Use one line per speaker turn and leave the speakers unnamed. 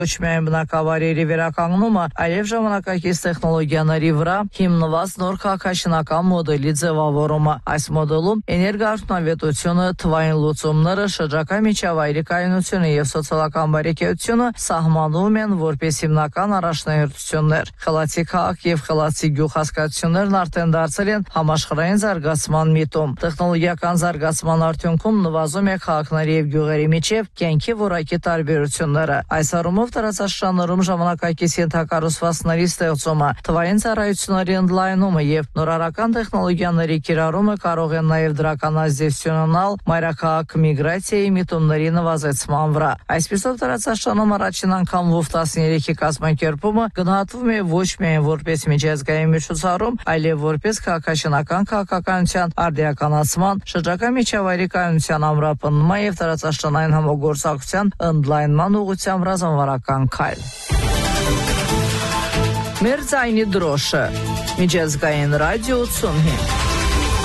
Ոչ միայն բնակավայրերի վերականգնումը, այլև ժամանակակից տեխնոլոգիաների վրա հիմնված նոր քաղաքաշինական մոդելի ձևավորումը։ Այս մոդելում էներգոարդյունավետությունը, թվային լուծումները, շրջակա միջավայրի կայունությունը եւ սոցիալական բարեկեցությունը սահմանում են որպես հիմնական առաջնահերթություններ։ Խելացի քաղաք եւ խելացի գյուղ հասկացություններն արդեն դարձել են համաշխարհային զարգացման միտում։ Տեխնոլոգիական զարգացման արդյունքում նվազում է քաղաքների եւ գյուղերի միջև կյանքի որակի տարբերությունները։ Այս առումով տարածաշրջաններում ժամանակակից ենթակառուցվածքների ստեղծումը, թվային ծառայությունների ընդլայնումը եւ նորարարական տեխնոլոգիաների կիրառումը կարող են նաեւ դրական ազդեցություն ունենալ մայրաքաղաք միգրացիայի միտումների նվազեցման վրա։ Այսպիսով տարածաշրջանում առաջին անգամ WOW-13-ի կազմակերպումը գնահատվում է ոչ միայն որպես միջազգային միջոցառում, այլև որպես քաղաքաշինական քաղաքականության արդիականացման, շրջակա միջավայրի կայունության ամրապնդման եւ տարածաշրջանային համագործակցության ընդլայնման ուղղությամբ ռազմավարական քայլ։ Մեր ձայնի դրոշը, միջազգային ռադիո 85